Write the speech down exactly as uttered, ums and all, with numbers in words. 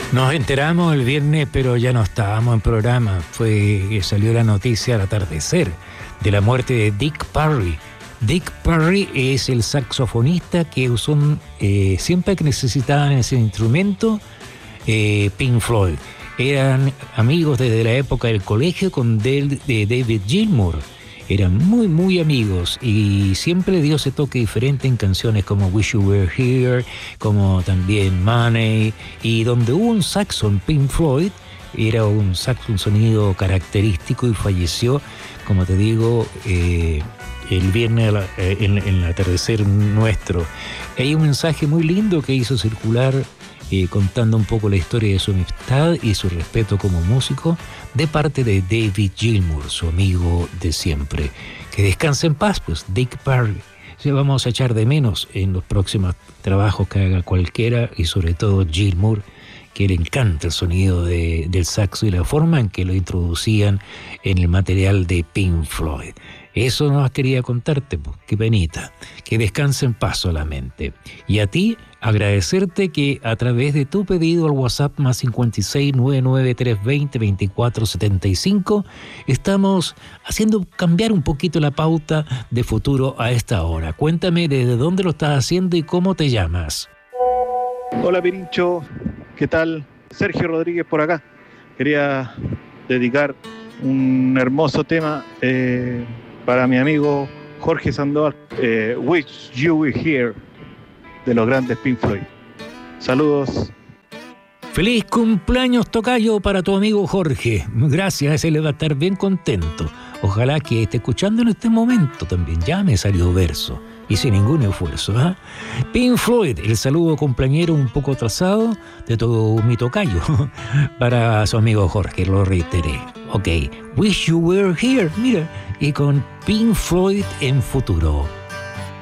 Nos enteramos el viernes, pero ya no estábamos en programa. Fue que salió la noticia al atardecer de la muerte de Dick Parry. Dick Parry es el saxofonista que usó eh, siempre que necesitaban ese instrumento, eh, Pink Floyd. Eran amigos desde la época del colegio con Del, de David Gilmour. Eran muy, muy amigos y siempre dio ese toque diferente en canciones como Wish You Were Here, como también Money, y donde hubo un saxo en Pink Floyd, era un saxo, un sonido característico, y falleció, como te digo, eh, el viernes en, en el atardecer nuestro. Hay un mensaje muy lindo que hizo circular eh, contando un poco la historia de su amistad y su respeto como músico, de parte de David Gilmour, su amigo de siempre. Que descanse en paz, pues, Dick Parry. Sí, vamos a echar de menos en los próximos trabajos que haga cualquiera, y sobre todo Gilmour, que le encanta el sonido de, del saxo y la forma en que lo introducían en el material de Pink Floyd. Eso no quería contarte, pues, qué penita. Que descanse en paz solamente. Y a ti, agradecerte que a través de tu pedido al WhatsApp más cincuenta y seis, noventa y nueve, trescientos veinte, veinticuatro setenta y cinco, estamos haciendo cambiar un poquito la pauta de futuro a esta hora. Cuéntame desde dónde lo estás haciendo y cómo te llamas. Hola Pirincho, ¿qué tal? Sergio Rodríguez por acá. Quería dedicar un hermoso tema eh, para mi amigo Jorge Sandoval, eh, Wish You Were Here, de los grandes Pink Floyd. Saludos. Feliz cumpleaños, tocayo, para tu amigo Jorge. Gracias, él va a estar bien contento. Ojalá que esté escuchando en este momento también. Ya me salió verso y sin ningún esfuerzo, ¿eh? Pink Floyd, el saludo cumpleañero un poco atrasado de todo mi tocayo para su amigo Jorge, lo reiteré. Ok, Wish You Were Here, mira, y con Pink Floyd en futuro.